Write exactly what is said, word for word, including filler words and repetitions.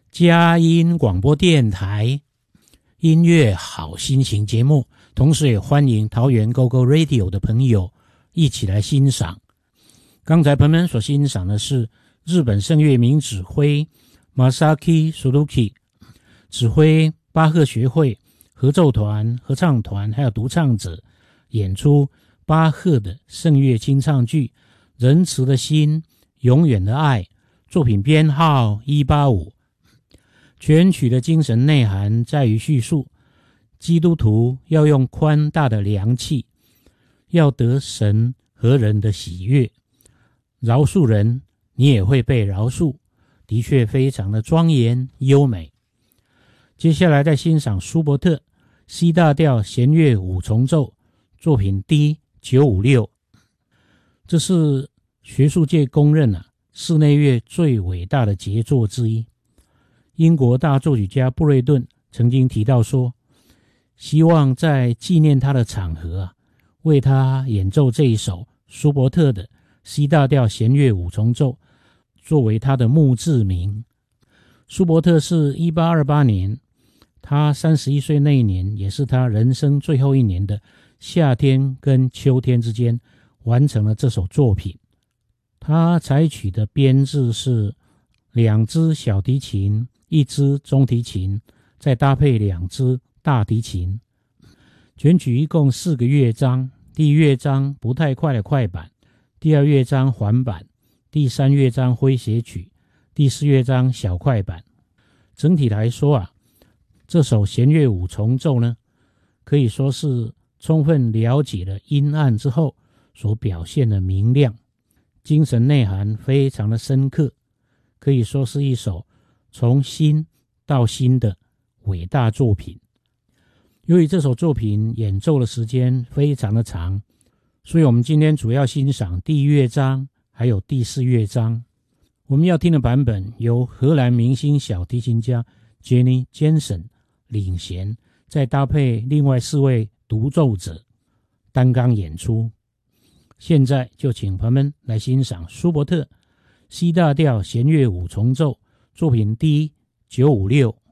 佳音广播电台音乐好心情节目，同时也欢迎桃园 Go Go Radio 的朋友一起来欣赏。刚才朋友们所欣赏的是日本圣乐名指挥 Masaki Suzuki 指挥巴赫学会合奏团、合唱团还有独唱者演出巴赫的圣乐清唱剧仁慈的心，永远的爱，作品编号一八五。全曲的精神内涵在于叙述基督徒要用宽大的良器，要得神和人的喜悦，饶恕人，你也会被饶恕，的确非常的庄严优美。接下来再欣赏舒伯特 C 大调弦乐五重奏作品 D 九五六， 这是学术界公认啊室内乐最伟大的杰作之一。英国大作曲家布瑞顿曾经提到说，希望在纪念他的场合啊，为他演奏这一首舒伯特的 C 大调弦乐五重奏作为他的墓志铭。舒伯特是一八二八年，他三十一岁那一年，也是他人生最后一年的夏天跟秋天之间完成了这首作品。他采取的编制是两支小提琴，一支中提琴，再搭配两支大提琴。全曲一共四个乐章，第一乐章不太快的快板，第二乐章缓板，第三乐章诙谐曲，第四乐章小快板。整体来说啊，这首弦乐五重奏呢，可以说是充分了解了阴暗之后所表现的明亮，精神内涵非常的深刻，可以说是一首从心到心的伟大作品。由于这首作品演奏的时间非常的长，所以我们今天主要欣赏第一乐章还有第四乐章。我们要听的版本由荷兰明星小提琴家 Jenny Jensen 领衔，再搭配另外四位独奏者单纲演出。现在就请朋友们来欣赏舒伯特 C 大调弦乐五重奏作品 D 九五六。